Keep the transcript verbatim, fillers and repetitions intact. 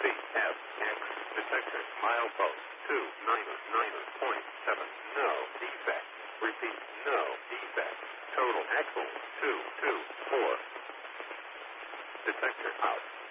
C F X. Detector. Milepost two niner niner point seven. No defect. Repeat. No defect. Total axle two two four. Detector out.